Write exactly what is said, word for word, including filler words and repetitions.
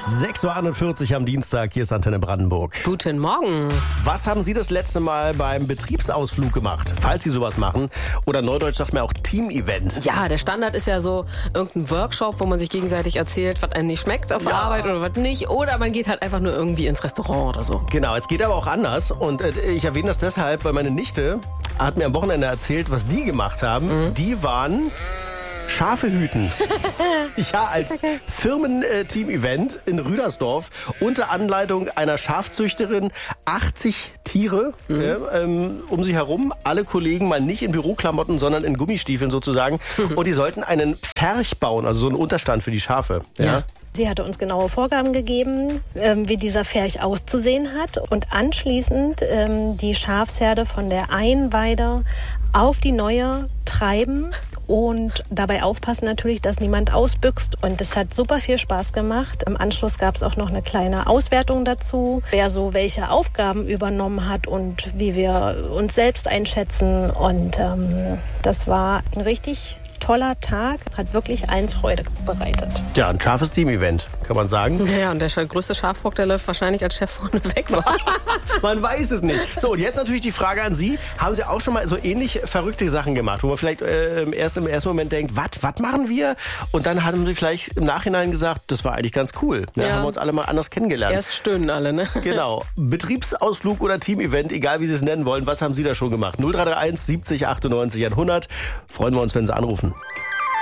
sechs Uhr einundvierzig am Dienstag, hier ist Antenne Brandenburg. Guten Morgen. Was haben Sie das letzte Mal beim Betriebsausflug gemacht, falls Sie sowas machen? Oder neudeutsch sagt man auch Team-Event. Ja, der Standard ist ja so irgendein Workshop, wo man sich gegenseitig erzählt, was einem nicht schmeckt auf Ja. Arbeit oder was nicht. Oder man geht halt einfach nur irgendwie ins Restaurant oder so. Genau, es geht aber auch anders. Und äh, ich erwähne das deshalb, weil meine Nichte hat mir am Wochenende erzählt, was die gemacht haben. Mhm. Die waren Schafe hüten. Ja, als Firmen-Team-Event in Rüdersdorf unter Anleitung einer Schafzüchterin achtzig Tiere mhm. äh, ähm, um sie herum. Alle Kollegen mal nicht in Büroklamotten, sondern in Gummistiefeln sozusagen. Mhm. Und die sollten einen Pferch bauen, also so einen Unterstand für die Schafe. Ja. Ja. Sie hatte uns genaue Vorgaben gegeben, ähm, wie dieser Pferch auszusehen hat und anschließend ähm, die Schafsherde von der einen Weide auf die neue treiben und dabei aufpassen natürlich, dass niemand ausbüchst. Und es hat super viel Spaß gemacht. Im Anschluss gab es auch noch eine kleine Auswertung dazu, wer so welche Aufgaben übernommen hat und wie wir uns selbst einschätzen. Und ähm, das war ein richtig toller Tag, hat wirklich allen Freude bereitet. Ja, ein scharfes Team-Event, kann man sagen. Ja, und der größte Schafbock, der läuft wahrscheinlich als Chef vorne weg war. Man weiß es nicht. So, und jetzt natürlich die Frage an Sie. Haben Sie auch schon mal so ähnlich verrückte Sachen gemacht, wo man vielleicht äh, erst im ersten Moment denkt, was was machen wir? Und dann haben Sie vielleicht im Nachhinein gesagt, das war eigentlich ganz cool. Ne? Ja. Haben wir uns alle mal anders kennengelernt. Erst stöhnen alle, ne? Genau. Betriebsausflug oder Team-Event, egal wie Sie es nennen wollen. Was haben Sie da schon gemacht? null drei drei eins siebzig achtundneunzig hundert. Freuen wir uns, wenn Sie anrufen.